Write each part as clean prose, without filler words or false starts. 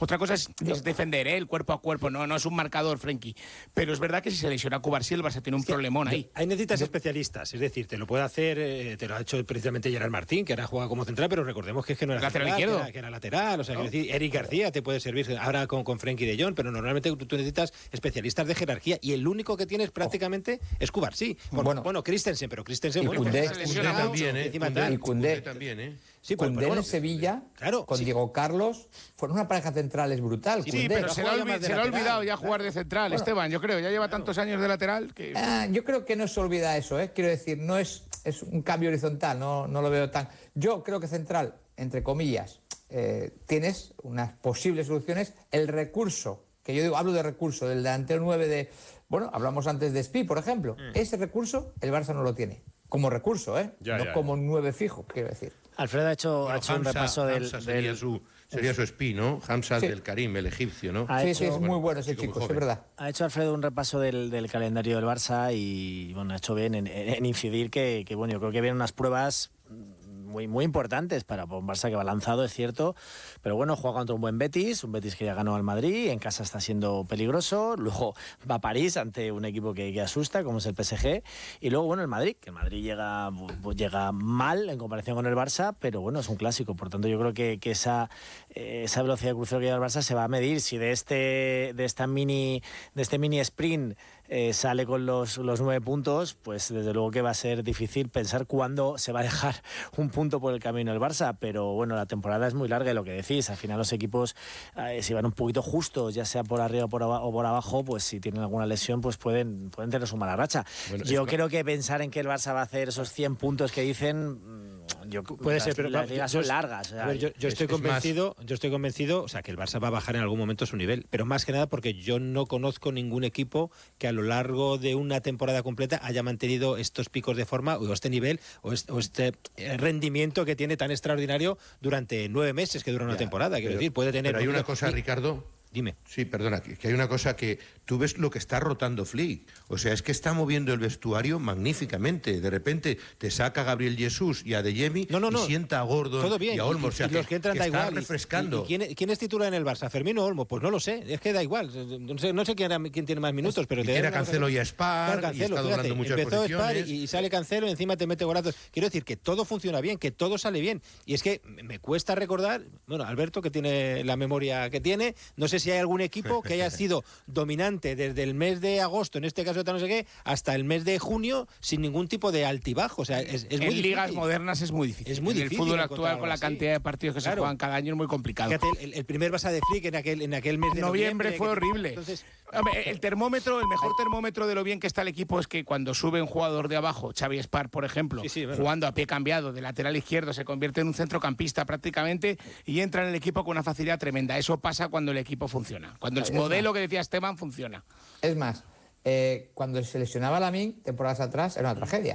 Otra cosa es defender, el cuerpo a cuerpo, no es un marcador, Frenkie. Pero es verdad que si se lesiona Cubarsí, el Barça tiene un problemón ahí. Ahí necesitas especialistas, es decir, te lo puede hacer, te lo ha hecho precisamente Gerard Martín, que ahora juega como central, pero recordemos que no era lateral central, izquierdo, que era lateral, o sea, quiero decir, Eric García te puede servir ahora con Frenkie de Jong, pero normalmente tú necesitas especialistas de jerarquía y el único que tienes prácticamente es Cubarsí. Bueno, Christensen, pero Christensen, bueno, Koundé también, Koundé también, Sí, Koundé en Sevilla, con Diego Carlos, fueron una pareja centrales brutal. Sí, pero se le ha olvidado ya jugar de central, Esteban, yo creo, ya lleva tantos años de lateral que... yo creo que no se olvida eso, quiero decir, no es un cambio horizontal, no lo veo tan... Yo creo que central, entre comillas, tienes unas posibles soluciones, el recurso, que yo digo, hablo de recurso, del delantero 9 de... Bueno, hablamos antes de Spi, por ejemplo, ese recurso el Barça no lo tiene. Como recurso, no como 9 fijo, quiero decir. Alfredo ha hecho un repaso del... Sería su Spi, ¿no? Hamza del Karim, el egipcio, ¿no? Sí, es muy bueno ese chico, es verdad. Ha hecho Alfredo un repaso del calendario del Barça y bueno, ha hecho bien en incidir que bueno, yo creo que vienen unas pruebas muy importantes para un Barça que va lanzado, es cierto, pero bueno, juega contra un Betis que ya ganó al Madrid, en casa está siendo peligroso, luego va a París ante un equipo que asusta, como es el PSG, y luego bueno, el Madrid llega mal en comparación con el Barça, pero bueno, es un clásico, por tanto yo creo que esa velocidad de crucero que lleva el Barça se va a medir si de este mini sprint sale con los 9 puntos, pues desde luego que va a ser difícil pensar cuándo se va a dejar un punto por el camino el Barça, pero bueno, la temporada es muy larga y lo que decís, al final los equipos si van un poquito justos, ya sea por arriba o por abajo, pues si tienen alguna lesión, pues pueden tener su mala racha. Bueno, yo creo que pensar en que el Barça va a hacer esos 100 puntos que dicen... Puede ser, pero las ligas son largas. A ver, yo estoy convencido, o sea, que el Barça va a bajar en algún momento su nivel, pero más que nada porque yo no conozco ningún equipo que a lo largo de una temporada completa haya mantenido estos picos de forma o este nivel o este rendimiento que tiene tan extraordinario durante 9 meses que dura una temporada. Quiero decir, puede tener. Pero hay una cosa, Ricardo. Dime. Sí, perdona, que hay una cosa que tú ves lo que está rotando Flick. O sea, es que está moviendo el vestuario magníficamente. De repente te saca a Gabriel Jesús y a Adeyemi y sienta a Gordon y a Olmo. O sea, y los que entran da igual. Refrescando. ¿Quién es titular en el Barça? ¿Fermín o Olmo? Pues no lo sé. Es que da igual. No sé quién tiene más minutos, pero te era Cancelo y a Spar, y está doblando muchas empezó posiciones. Spar y sale Cancelo y encima te mete golazos. Quiero decir que todo funciona bien, que todo sale bien. Y es que me cuesta recordar, bueno, Alberto, que tiene la memoria que tiene, no sé si hay algún equipo que haya sido dominante desde el mes de agosto, en este caso no sé qué, hasta el mes de junio sin ningún tipo de altibajo. O sea, es muy difícil. En ligas modernas es muy difícil. Es muy difícil. El fútbol actual, con la cantidad de partidos que se juegan cada año, es muy complicado. Fíjate, el primer Barça de Flick en aquel mes de noviembre fue horrible. Entonces, el mejor termómetro de lo bien que está el equipo es que cuando sube un jugador de abajo, Xavi Spar, por ejemplo, jugando a pie cambiado de lateral izquierdo, se convierte en un centrocampista prácticamente y entra en el equipo con una facilidad tremenda. Eso pasa cuando el equipo funciona. Cuando el modelo que decía Esteban funciona. Es más, cuando se lesionaba Lamine, temporadas atrás, era una tragedia.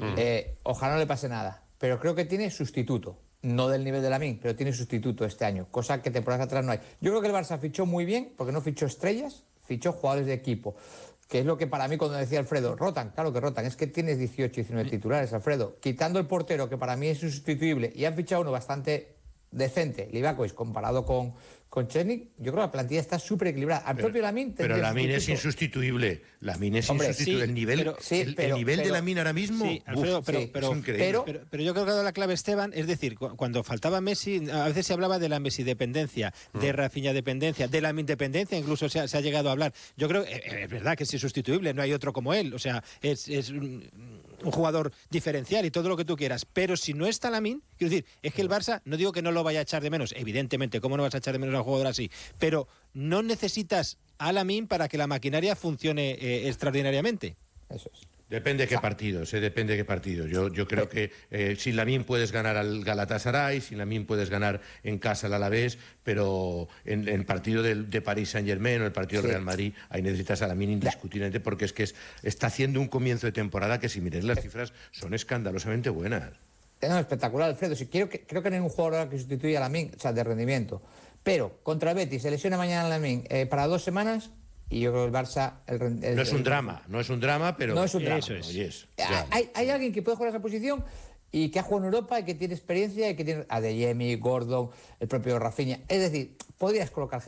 Ojalá no le pase nada. Pero creo que tiene sustituto. No del nivel de Lamine, pero tiene sustituto este año. Cosa que temporadas atrás no hay. Yo creo que el Barça fichó muy bien, porque no fichó estrellas, fichó jugadores de equipo. Que es lo que para mí, cuando decía Alfredo, rotan, claro que rotan. Es que tienes 18, 19 titulares, Alfredo. Quitando el portero, que para mí es insustituible, y han fichado uno bastante decente, Livakovic, comparado con Chesney, yo creo que la plantilla está súper equilibrada. Al propio Lamine... Pero Lamine es insustituible. Lamine es insustituible. El nivel de Lamine ahora mismo... Sí, Alfredo, es increíble. Pero yo creo que ha dado la clave Esteban, es decir, cuando faltaba Messi, a veces se hablaba de la Messi-dependencia, de Rafinha-dependencia, de Lamine dependencia, incluso se ha llegado a hablar. Yo creo que es verdad que es insustituible, no hay otro como él, o sea, es un jugador diferencial y todo lo que tú quieras, pero si no está Lamine, quiero decir, es que el Barça, no digo que no lo vaya a echar de menos, evidentemente, ¿cómo no vas a echar de menos a un jugador así? Pero no necesitas a Lamine para que la maquinaria funcione extraordinariamente. Eso es. Depende de qué partidos, depende de qué partidos. Yo creo que sin Lamine puedes ganar al Galatasaray, sin Lamine puedes ganar en casa al Alavés, pero en el partido de París Saint-Germain o el partido del Real Madrid, ahí necesitas a Lamine indiscutiblemente, porque es que está haciendo un comienzo de temporada que, si miréis las cifras, son escandalosamente buenas. No, espectacular, Alfredo. Creo que no hay ningún jugador que sustituya a Lamine, o sea, de rendimiento. Pero contra el Betis se lesiona mañana Lamine para 2 semanas y yo creo que el Barça... no es un drama, pero... No es un drama. Eso es. Hay alguien que puede jugar esa posición y que ha jugado en Europa y que tiene experiencia y que tiene Adeyemi, Gordon, el propio Rafinha. Es decir, podrías colocar